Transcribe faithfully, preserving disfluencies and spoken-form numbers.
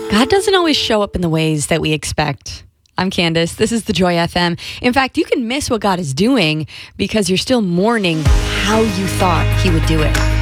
God doesn't always show up in the ways that we expect. I'm Candace. This is the Joy F M. In fact, you can miss what God is doing because you're still mourning how you thought he would do it.